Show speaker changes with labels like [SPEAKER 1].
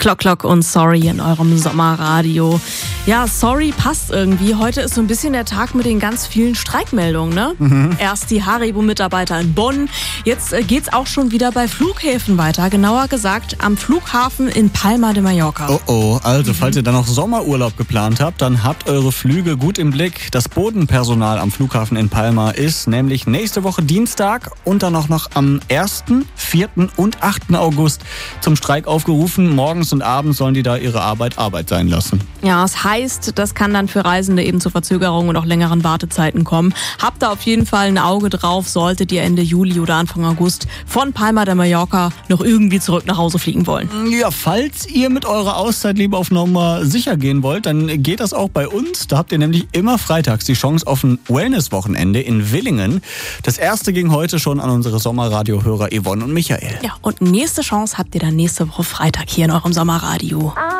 [SPEAKER 1] Clock und Sorry in eurem Sommerradio. Ja, Sorry passt irgendwie. Heute ist so ein bisschen der Tag mit den ganz vielen Streikmeldungen, ne? Erst die Haribo-Mitarbeiter in Bonn. Jetzt geht's auch schon wieder bei Flughäfen weiter. Genauer gesagt am Flughafen in Palma de Mallorca.
[SPEAKER 2] Also falls ihr da noch Sommerurlaub geplant habt, dann habt eure Flüge gut im Blick. Das Bodenpersonal am Flughafen in Palma ist nämlich nächste Woche Dienstag und dann auch noch am 1., 4. und 8. August zum Streik aufgerufen. Morgens und abends sollen die da ihre Arbeit sein lassen.
[SPEAKER 1] Ja, das heißt, das kann dann für Reisende eben zu Verzögerungen und auch längeren Wartezeiten kommen. Habt da auf jeden Fall ein Auge drauf, solltet ihr Ende Juli oder Anfang August von Palma de Mallorca noch irgendwie zurück nach Hause fliegen wollen.
[SPEAKER 2] Ja, falls ihr mit eurer Auszeit lieber auf Nummer sicher gehen wollt, dann geht das auch bei uns. Da habt ihr nämlich immer freitags die Chance auf ein Wellness-Wochenende in Villingen. Das erste ging heute schon an unsere Sommerradio-Hörer Yvonne und Michael.
[SPEAKER 1] Ja, und nächste Chance habt ihr dann nächste Woche Freitag hier in eurem Sommerradio.